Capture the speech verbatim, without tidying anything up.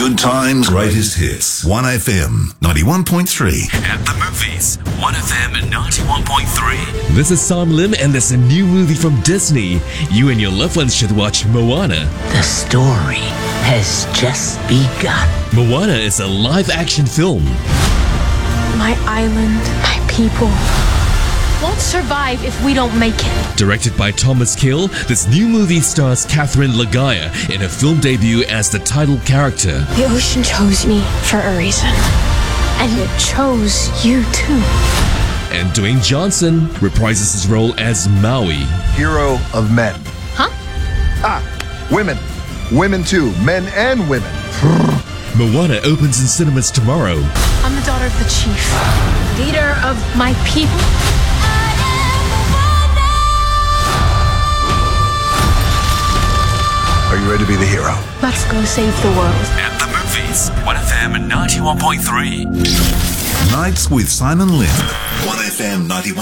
Good times, greatest hits. one F M ninety-one point three. At the movies, one F M ninety-one point three. This is Sam Lim, and there's a new movie from Disney. You and your loved ones should watch Moana. The story has just begun. Moana is a live-action film. My island, my people won't survive if we don't make it. Directed by Thomas Kill, this new movie stars Catherine Lagaya in her film debut as the title character. The ocean chose me for a reason. And it chose you too. And Dwayne Johnson reprises his role as Maui. Hero of men. Huh? Ah, women. Women too. Men and women. Moana opens in cinemas tomorrow. I'm the daughter of the chief, leader of my people. Are you ready to be the hero? Let's go save the world. At the movies, one F M ninety-one point three. Nights with Simon Lim. one F M ninety-one.